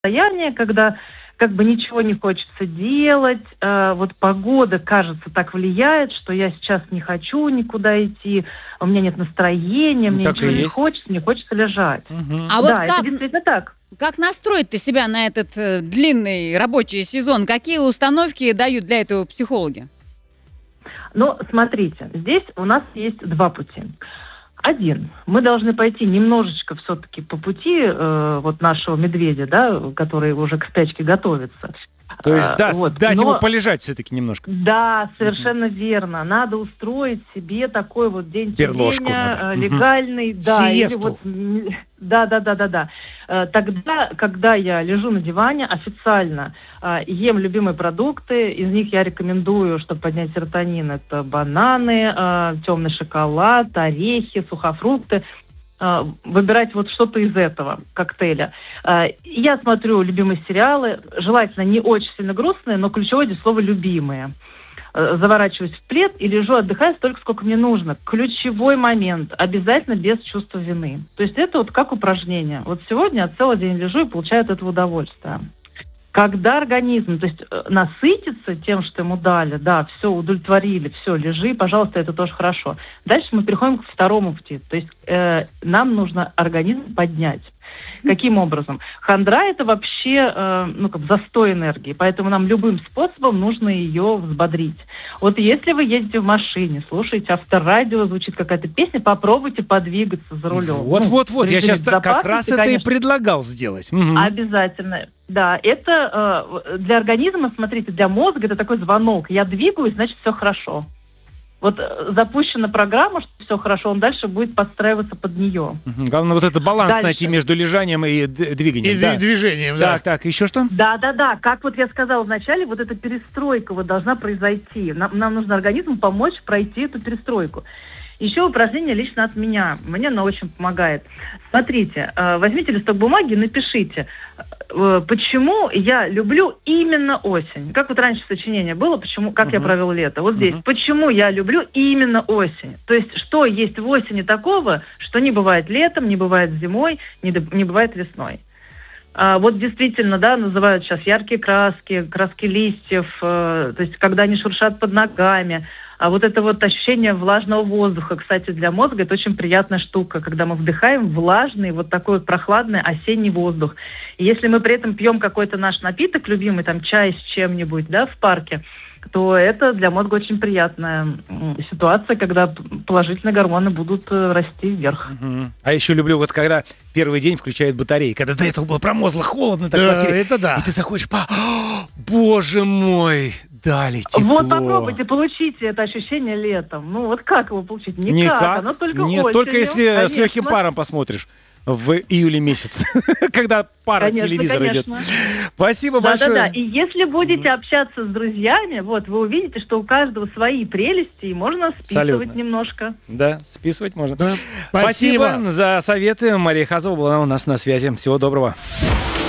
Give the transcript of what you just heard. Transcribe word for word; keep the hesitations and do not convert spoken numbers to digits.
состояние, когда как бы ничего не хочется делать, э, вот погода, кажется, так влияет, что я сейчас не хочу никуда идти, у меня нет настроения, Ну, мне так ничего и не есть. хочется, мне хочется лежать. Мгм. А Да, вот это как, действительно так. как настроить-то себя на этот э, длинный рабочий сезон? Какие установки дают для этого психологи? Но смотрите, здесь у нас есть два пути. Один. Мы должны пойти немножечко все-таки по пути э, вот нашего медведя, да, который уже к спячке готовится. То есть, А, да, вот. дать Но- ему полежать все-таки немножко. Да, совершенно верно. Надо устроить себе такой вот день Перложку тюленя, надо. э, Мгм. легальный, да, или Сиесту. вот, м, да, да, да, да, да. Э, Тогда, когда я лежу на диване официально, э, ем любимые продукты, из них я рекомендую, чтобы поднять серотонин, это бананы, э, темный шоколад, орехи, сухофрукты. Э, Выбирать вот что-то из этого коктейля. Э, Я смотрю любимые сериалы, желательно не очень сильно грустные, но ключевое здесь слово «любимые». Э, Заворачиваюсь в плед и лежу, отдыхаю столько, сколько мне нужно. Ключевой момент. Обязательно без чувства вины. То есть это вот как упражнение. Вот сегодня я целый день лежу и получаю от этого удовольствие. Когда организм, то есть э, насытится тем, что ему дали, да, все, удовлетворили, все, лежи, пожалуйста, это тоже хорошо. Дальше мы переходим к второму пути. То есть э, нам нужно организм поднять. Каким образом? Хандра – это вообще э, ну, как бы застой энергии, поэтому нам любым способом нужно ее взбодрить. Вот если вы едете в машине, слушаете авторадио, звучит какая-то песня, попробуйте подвигаться за рулем. Вот-вот-вот, Ну, я сейчас при как раз безопасности, это и конечно. предлагал сделать. Мгм. Обязательно. Да, это э, для организма, смотрите, для мозга это такой звонок. Я двигаюсь, значит, все хорошо. Вот э, запущена программа, что все хорошо, он дальше будет подстраиваться под нее. Мгм. Главное вот этот баланс Дальше. найти между лежанием и д- И двиганием. дви- да. движением, да. Так, так, еще что? Да-да-да, как вот я сказала вначале, вот эта перестройка вот должна произойти. Нам, нам нужно организму помочь пройти эту перестройку. Еще упражнение лично от меня. Мне оно очень помогает. Смотрите, э, возьмите листок бумаги и напишите, э, почему я люблю именно осень. Как вот раньше сочинение было, почему, как я Мгм. провел лето. Вот здесь, Мгм. почему я люблю именно осень. То есть, что есть в осени такого, что не бывает летом, не бывает зимой, не, д- не бывает весной. А, вот действительно, да, называют сейчас яркие краски, краски листьев, э, то есть когда они шуршат под ногами. А вот это вот ощущение влажного воздуха, кстати, для мозга это очень приятная штука, когда мы вдыхаем влажный, вот такой вот прохладный осенний воздух. И если мы при этом пьем какой-то наш напиток любимый, там чай с чем-нибудь, да, в парке, то это для мозга очень приятная м, ситуация, когда п- положительные гормоны будут э, расти вверх. Мгм. А еще люблю вот когда первый день включают батареи, когда до этого было промозгло, холодно, так в Да, квартире. это да. И ты заходишь, по... «О, боже мой, дали тепло. Вот попробуйте, получите это ощущение летом. Ну вот как его получить? Никак, Никак. оно только Нет, осенью. только если с Конечно. легким паром посмотришь в июле месяце, когда пара Конечно, телевизора идет. конечно. Спасибо Да-да-да. большое. И если будете общаться с друзьями, вот вы увидите, что у каждого свои прелести, и можно списывать Абсолютно. немножко. Да, списывать можно. Да. Спасибо Спасибо. за советы. Мария Хазова была у нас на связи. Всего доброго.